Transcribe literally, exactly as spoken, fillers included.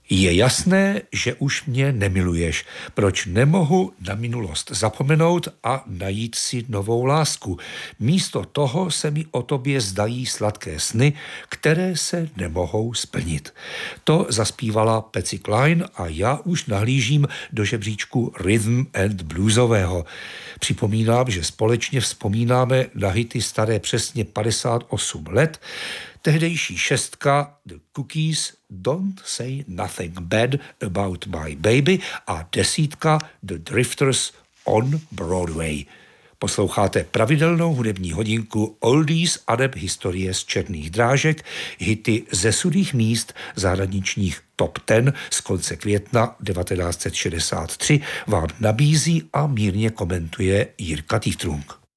Je jasné, že už mě nemiluješ. Proč nemohu na minulost zapomenout a najít si novou lásku? Místo toho se mi o tobě zdají sladké sny, které se nemohou splnit. To zaspívala Patsy Cline a já už nahlížím do žebříčku Rhythm and Bluesového. Připomínám, že společně vzpomínáme na hity staré přesně padesát osm let. Tehdejší šestka The Cookies, Don't Say Nothing Bad About My Baby a desítka The Drifters, On Broadway. Posloucháte pravidelnou hudební hodinku Oldies aneb historie z černých drážek, hity ze sudých míst zahraničních top deset z konce května devatenáct set šedesát tři vám nabízí a mírně komentuje Jirka Týtrung.